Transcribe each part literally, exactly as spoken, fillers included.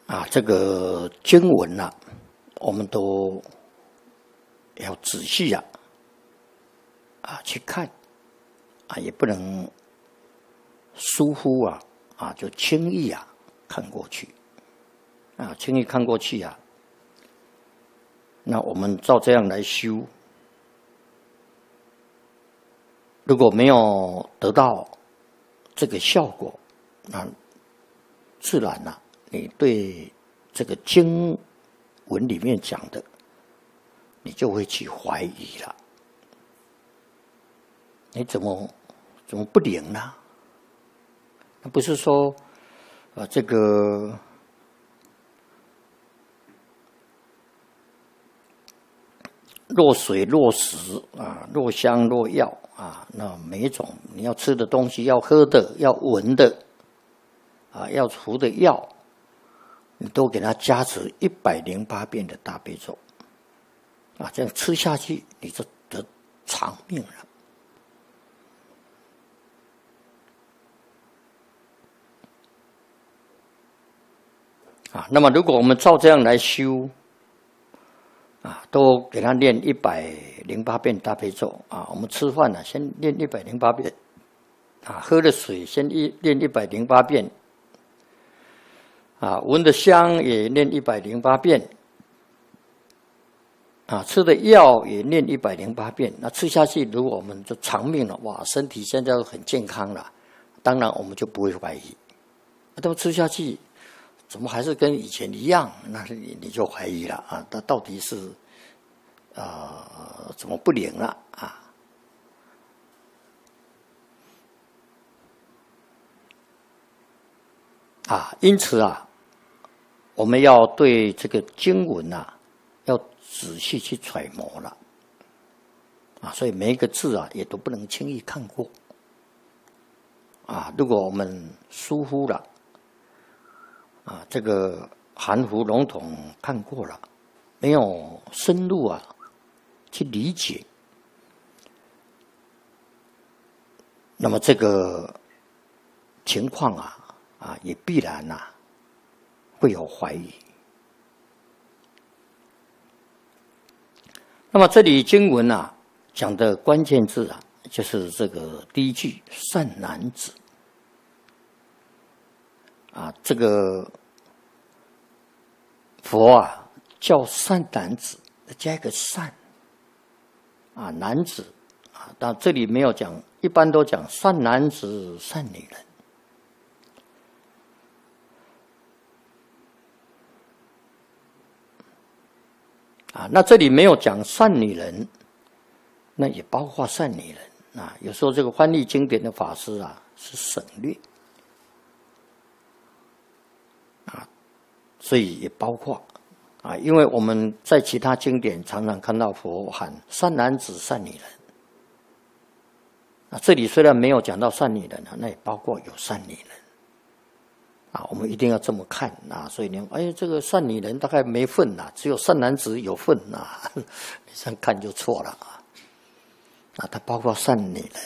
啊，这个经文啊，我们都要仔细啊啊去看啊，也不能疏忽啊啊，就轻易啊看过去啊，轻易看过去啊，那我们照这样来修，如果没有得到这个效果，那自然啊，你对这个经文里面讲的，你就会去怀疑了。你怎么怎么不灵呢？那不是说啊，这个若水若食啊，若香若药啊，那每一种你要吃的东西、要喝的、要闻的啊，要服的药，你都给它加持一百零八遍的大悲咒啊，这样吃下去，你就得长命了。啊，那么如果我们照这样来修，啊，都给他念一百零八遍大悲咒啊。我们吃饭呢、啊，先念一百零八遍，啊，喝的水先一念一百零八遍，啊，闻的香也念一百零八遍，啊，吃的药也念一百零八遍。那吃下去，如果我们就长命了，哇，身体现在都很健康了，当然我们就不会怀疑。那么吃下去，怎么还是跟以前一样？那你你就怀疑了啊！它到底是呃怎么不灵了啊？啊，因此啊，我们要对这个经文啊，要仔细去揣摩了啊。所以每一个字啊，也都不能轻易看过啊。如果我们疏忽了，啊，这个含糊笼统看过了，没有深入啊去理解，那么这个情况啊啊也必然呐、啊、会有怀疑。那么这里经文啊讲的关键字啊，就是这个第一句善男子。啊，这个佛啊叫善男子，加一个善啊，男子啊，但这里没有讲，一般都讲善男子、善女人啊。那这里没有讲善女人，那也包括善女人啊。有时候这个翻译经典的法师啊是省略。所以也包括啊，因为我们在其他经典常常看到佛喊善男子、善女人，啊，这里虽然没有讲到善女人啊，那也包括有善女人，啊，我们一定要这么看啊。所以你哎，这个善女人大概没份呐、啊，只有善男子有份呐、啊，你这样看就错了啊。啊，它包括善女人。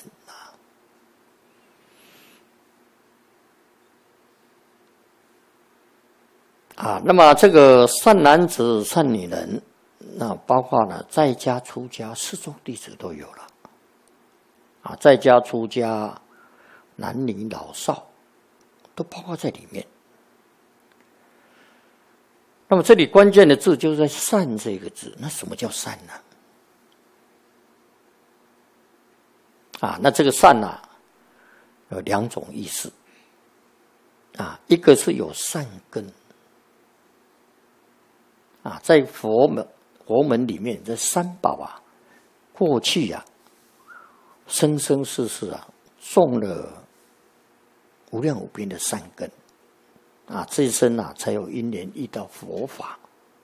啊，那么这个善男子、善女人，那包括呢在家、出家四众弟子都有了。啊，在家、出家、男女老少，都包括在里面。那么这里关键的字就是在“善”这个字。那什么叫善呢？啊，那这个善啊，有两种意思。啊，一个是有善根。啊，在佛门佛门里面，这三宝啊，过去啊，生生世世啊，种了无量无边的善根，啊，这一生啊，才有因缘遇到佛法。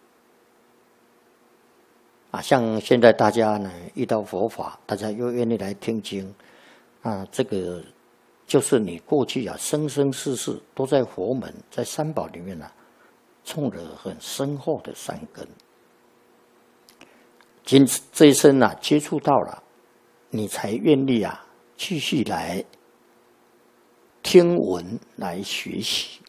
啊，像现在大家呢遇到佛法，大家又愿意来听经，啊，这个就是你过去啊，生生世世都在佛门，在三宝里面啊。冲了很深厚的善根，今这一生啊接触到了，你才愿意啊继续来听闻来学习